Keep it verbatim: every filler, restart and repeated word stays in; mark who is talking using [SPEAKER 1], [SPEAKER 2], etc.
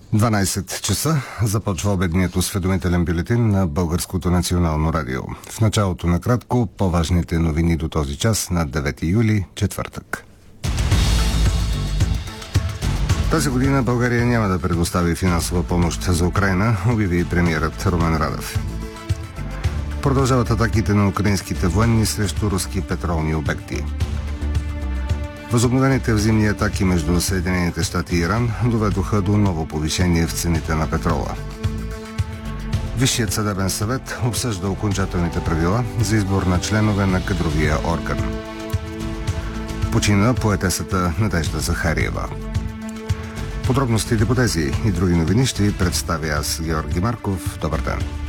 [SPEAKER 1] дванайсет часа започва обедният осведомителен бюлетин на Българското национално радио. В началото на кратко по-важните новини до този час на девети юли, четвъртък. Тази година България няма да предостави финансова помощ за Украйна, обяви премиерът Румен Радев. Продължават атаките на украинските военни срещу руски петролни обекти. Възобновените взаимни атаки между Съединените щати и Иран доведоха до ново повишение в цените на петрола. Висшият съдебен съвет обсъжда окончателните правила за избор на членове на кадровия орган. Почина поетесата Надежда Захариева. Подробностите по тези и други новини ще ви представя аз, Георги Марков. Добър ден!